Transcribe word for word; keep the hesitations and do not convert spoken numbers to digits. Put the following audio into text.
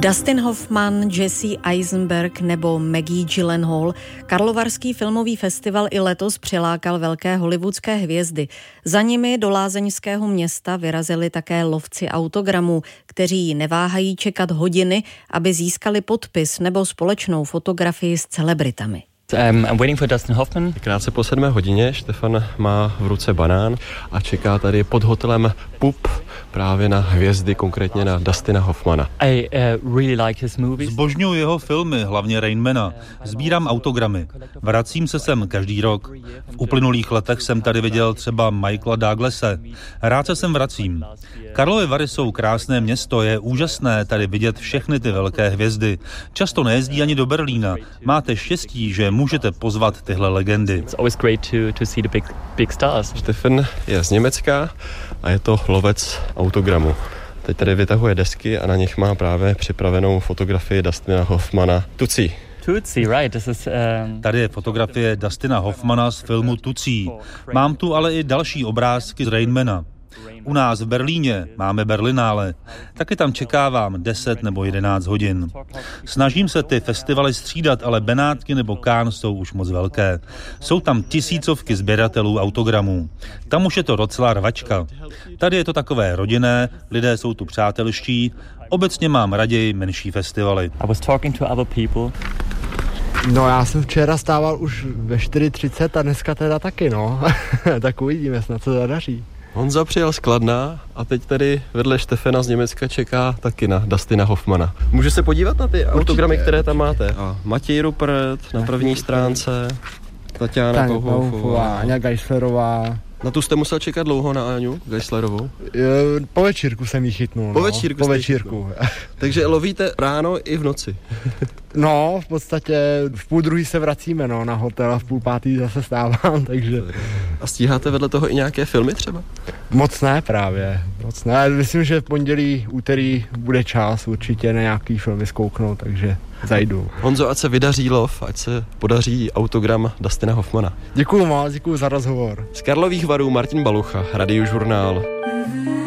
Dustin Hoffman, Jesse Eisenberg nebo Maggie Gyllenhaal. Karlovarský filmový festival i letos přilákal velké hollywoodské hvězdy. Za nimi do lázeňského města vyrazili také lovci autogramů, kteří neváhají čekat hodiny, aby získali podpis nebo společnou fotografii s celebritami. Um, I'm waiting for Dustin Hoffman. Krátce po sedmé hodině Štefan má v ruce banán a čeká tady pod hotelem Pup právě na hvězdy, konkrétně na Dustina Hoffmana. I uh, really like his movies. Zbožňuji jeho filmy, hlavně Rainmana. Sbírám autogramy. Vracím se sem každý rok. V uplynulých letech jsem tady viděl třeba Michaela Douglase. Rád se sem vracím. Karlovy Vary jsou krásné město, je úžasné tady vidět všechny ty velké hvězdy. Často nejezdí ani do Berlína. Máte štěstí, že můžete pozvat tyhle legendy. It's always great to to see the big big stars. Štefan je z Německa a je to lovec autogramu. Teď tady vytahuje desky a na nich má právě připravenou fotografii Dustina Hoffmana Tucí. Tucí, right. This is, um... Tady je fotografie Dustina Hoffmana z filmu Tucí. Mám tu ale i další obrázky z Rainmana. U nás v Berlíně máme Berlinále. Taky tam čekávám deset nebo jedenáct hodin. Snažím se ty festivaly střídat, ale Benátky nebo Cannes jsou už moc velké. Jsou tam tisícovky sběratelů autogramů. Tam už je to docela rvačka. Tady je to takové rodinné, lidé jsou tu přátelští. Obecně mám raději menší festivaly. I was talking to other people. No já jsem včera stával už ve čtyři třicet a dneska teda taky, no. Tak uvidíme, snad se zadaří. Honza přijel z Kladna a teď tady vedle Štefana z Německa čeká taky na Dustina Hoffmana. Může se podívat na ty určitě, autogramy, které tam máte? A Matěj Rupert na první stránce, Tatiana Kohoufová, Aňa Geislerová. Na tu jste musel čekat dlouho, na Aňu Geislerovou? Po večírku jsem jí chytnul. Po no. večírku Po večírku. Takže lovíte ráno i v noci? No, v podstatě v půl druhý se vracíme, no, na hotel a v půl pátý zase stávám, takže... A stíháte vedle toho i nějaké filmy třeba? Moc ne právě, moc ne. Myslím, že v pondělí, úterý bude čas určitě na nějaký filmy zkouknout, takže zajdu. Honzo, ať se vydaří lov, ať se podaří autogram Dustina Hoffmana. Děkuju moc, děkuju za rozhovor. Z Karlových Varů Martin Balucha, Radiožurnál.